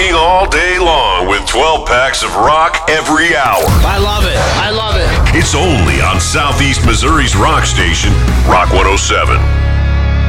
Rocking all day long with 12 packs of rock every hour. I love it. I love it. It's only on Southeast Missouri's rock station, Rock 107.